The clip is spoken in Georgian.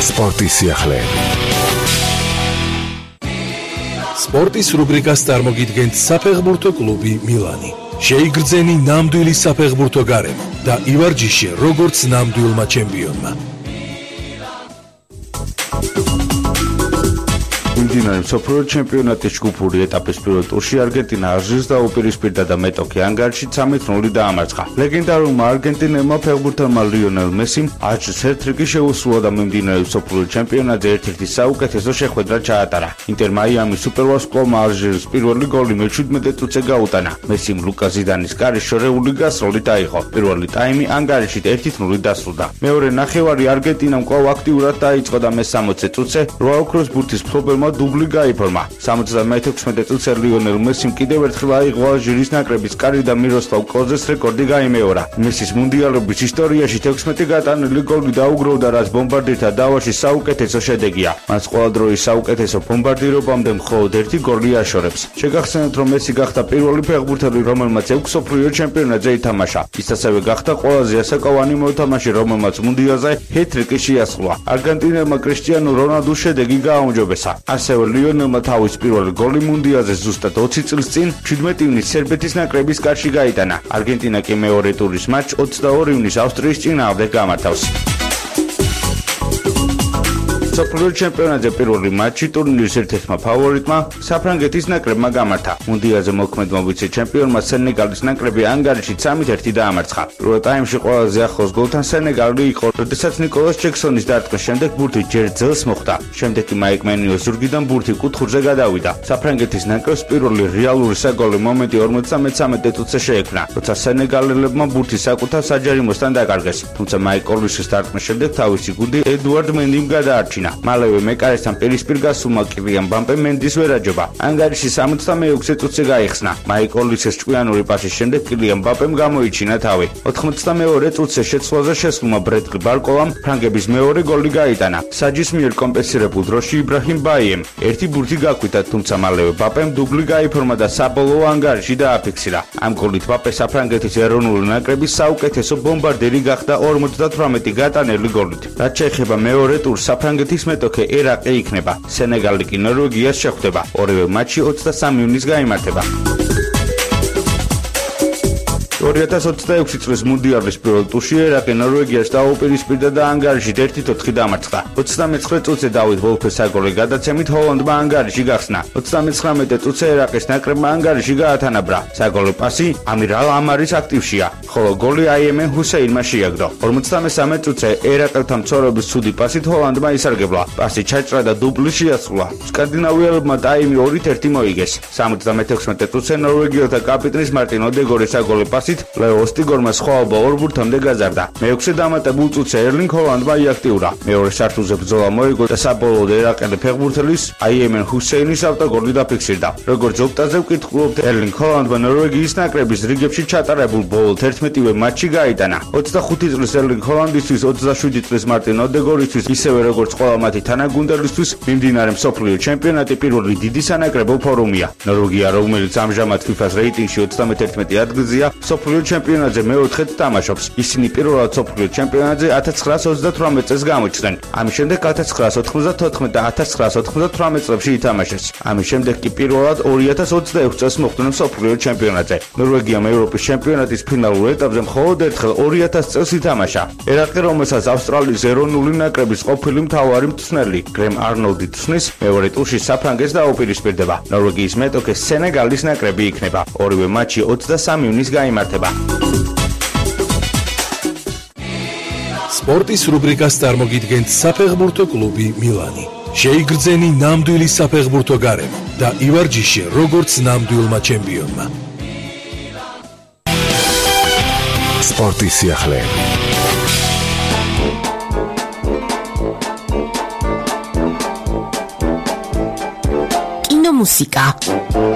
სპორტის სიახლეები. სპორტის რუბრიკას წარმოგიდგენთ საფეხბურთო კლუბი მილანი. შეიგრძენი ნამდვილი საფეხბურთო გარემო და ივარჯიშე როგორც ნამდვილმა ჩემპიონმა. მიმდინარე მსოფლიო ჩემპიონატის ჯგუფური ეტაპის პირველ ტურში არგენტინა ალჟირს დაუპირისპირდა და მეტოქი ანგარიში 3-0 დაამარცხა. ლეგენდარულმა არგენტინელმა ფეხბურთელმა ლიონელ მესიმ ალჟირს ერთ-რიგი შეუსრულა და მიმდინარე მსოფლიო ჩემპიონატზე ერთ-ერთი საუკეთესო შეხვედრა ჩაატარა. ინტერ მაიამის სუპერვარსკვლავმა ალჟირის პირველი გოლი მე-17 წუთზე გაუტანა. მესიმ ლუკა ზიდანის კარის შორეული გასროლით აიღო. პირველი ტაიმი ანგარიშით 1-0 დასრულდა. მეორე ნახევარი არგენტინამ კვლავ აქტიურად დაიწყო და მე-60 წუთზე რვა ოქროს ბურთის მფლობელმა დუბლი გაიფორმა. 76 წუთზე ლიონელ მესიმ კიდევ ერთხელ აიღო ალჟირის ნაკრების კარი და მიროსლავ კლოზეს რეკორდი გაიმეორა. მესის მუნდიალების ისტორიაში 16 გატანილი გოლი დაუგროვდა, რაც ბომბარდირთა დავაში საუკეთესო შედეგია. მას ყველა დროის საუკეთესო ბომბარდირობამდე მხოლოდ ერთი გოლი აშორებს. შეგახსენოთ, რომ მესი გახდა პირველი ფეხბურთელი, რომელმაც 6 მსოფლიო ჩემპიონატზე ითამაშა. ის ასევე გახდა ყველაზე ასაკოვანი მოთამაშე, რომელმაც მუნდიალზე ჰეტ-ტრიკი შეასრულა. არგენტინელმა კრისტიანო რონალდუს შედეგი გააუმჯობესა. ასევე ლიონელმა თავის პირველი გოლი მუნდიალზე ზუსტად 20 წლის წინ 17 ივნის სერბეთის ნაკრების კარში გაიტანა. არგენტინა კი მეორე ტურის მატჩს 22 ივნის ავსტრიის წინააღმდეგ გამართავს. მსოფლიო ჩემპიონატზე პირველი მატჩი ტურნირის ერთ-ერთმა ფავორიტმა საფრანგეთის ნაკრებმა გამართა. მუნდიალზე მოქმედმა ვიცე-ჩემპიონმა სენეგალის ნაკრები ანგარიში 3-1 დაამარცხა. პირველ ტაიმში ყველაზე ახლოს გოლთან სენეგალი იყო, როდესაც ნიკოლას ჯექსონის დარტყმის შემდეგ ბურთი ჯერ ძელს მოხვდა. შემდეგ კი მაიკ მენიოს ზურგიდან ბურთი კუთხურზე გადავიდა. საფრანგეთის ნაკრებს პირველი რეალური საგოლე მომენტი 53 წუთზე შეექმნა, როცა სენეგალებმა ბურთი საკუთარ საჯარიმოსთან დაკარგეს. თუმცა მაიკ ოლისის დარტყმის შემდეგ თავისი გუნდი ედუარდ მენდიმ გადაარჩინა. მალევე მეკარესთან პირისპირ გასულმა კილიან მბაპემ მენდის ვერ აჯობა. ანგარიში 66 წუთზე გაიხსნა. მაიკ ოლისის ჭკვიანური პასის შემდეგ კილიან მბაპემ გამოიჩინა თავი. 92 წუთზე შეცვლაზე შესულმა ბრედლი ბარკოვამ ფრანგების მეორე გოლი გაიტანა. საჯის მიერ კომპენსირებულ დროში იბრაჰიმ ბაიემ ერთი ბურთი გაკვითა, თუმცა მალევე მბაპემ დუბლი გაიფორმა და საბოლოო ანგარიში დააფიქსირა. ამ გოლით მბაპე საფრანგეთის ეროვნული ნაკრების საუკეთესო ბომბარდირი გახდა 58 გატანილი გოლით. რაც შეეხება მეორე ტურს, საფრანგეთის მეტოქე ერაყი იქნება. სენეგალი კი ნორვეგიას შეხვდება. ორივე მატჩი 23 ივნის გაიმართება. 2026 წლის მუნდიალის პირველ ტურში ერაყი ნორვეგიას დაუპირისპირდა და ანგარიშით 1-4 დამარცხდა. 39 წუთზე დავით ვოლფეს საგოლე გადაცემით ჰოლანდმა ანგარიში გახსნა. 39 წუთზე ერაყის ნაკრებმა ანგარიში გაათანაბრა. საგოლე პასი ამირ ალ-ამარის აქტივშია, ხოლო გოლი აიემენ ჰუსეინმა შეაგდო. 53 წუთზე ერაყელთა მცხოვრების ცუდი პასით ჰოლანდმა ისარგებლა. პასი ჩაჭრა და დუბლი შეასრულა. სკანდინავიელებმა ტაიმი 2-1 მოიგეს. 76 წუთზე ნორვეგიელთა კაპიტნის მარტინ ოდეგორის საგოლე პასი ლეო ოსტიგორმა სხვაობა 2 ბურთამდე გაზარდა. მე-6 დამატებულ წუთზე ერლინგ ჰოლანდმა იაქტიურა. მეორე სართულზე ბრძოლა მოიგო და საბოლოოდ ერაყელი ფეხბურთელის აიემენ ჰუსეინის ავტოგოლი დაფიქსირდა. როგორც ოპტაზე ვკითხულობთ, ერლინგ ჰოლანდმა ნორვეგიის ნაკრების რიგებში ჩატარებულ ბოლო 11-ვე მატჩი გაიტანა. 25 წლის ერლინგ ჰოლანდისთვის, 27 წლის მარტინ ოდეგორისთვის, ისევე როგორც ყველა მათი თანაგუნდელისთვის, მიმდინარე მსოფლიო ჩემპიონატი პირველი დიდი სანაკრებო ფორუმია. ნორვეგია, რომელიც ამჟამად FIFA-ს რეიტინგში 31 ადგილზეა, მსოფლიო ჩემპიონატზე მე-4-ით თამაშობს. ისინი პირველად მსოფლიო ჩემპიონატზე 1938 წელს გამოჩნდნენ. ამის შემდეგ 1994 და 1998 წლებში ითამაშეს. ამის შემდეგ კი პირველად 2026 წელს მოხვდნენ მსოფლიო ჩემპიონატზე. ნორვეგიამ ევროპის ჩემპიონატის ფინალურ ეტაპზე მხოლოდ ერთხელ 2000 წელს ითამაშა. ერაყი, რომელსაც ავსტრალიის ეროვნული ნაკრების ყოფილი მთავარი მწვრთნელი გრემ არნოლდი წვნის, მეორე ტურში საფრანგეთს დაუპირისპირდება. ნორვეგიის მეტოქე სენეგალის ნაკრები იქნება. ორივე მატჩი 23 ივნის გაიმართება. სპორტის რუბრიკას წარმოგიდგენთ საფეხბურთო კლუბი მილანი. შეიგრძენი ნამდვილი საფეხბურთო გარემო და ივარჯიშე როგორც ნამდვილმა ჩემპიონმა. სპორტის სიახლეები. კინომუსიკა